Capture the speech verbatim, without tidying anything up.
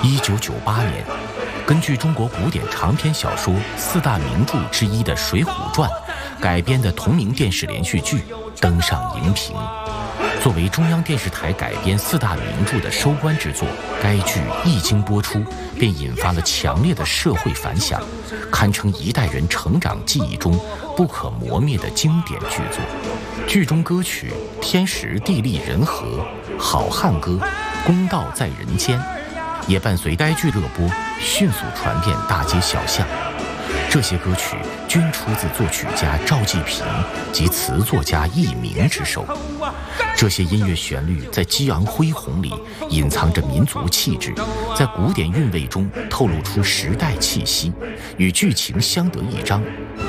一九九八年，根据中国古典长篇小说四大名著之一的《水浒传》改编的同名电视连续剧登上荧屏。作为中央电视台改编四大名著的收官之作，该剧一经播出便引发了强烈的社会反响，堪称一代人成长记忆中不可磨灭的经典剧作。剧中歌曲《天时地利人和》《好汉歌》《公道在人间》也伴随该剧热播迅速传遍大街小巷。这些歌曲均出自作曲家赵季平及词作家佚名之手。这些音乐旋律在激昂恢宏里隐藏着民族气质，在古典韵味中透露出时代气息，与剧情相得益彰，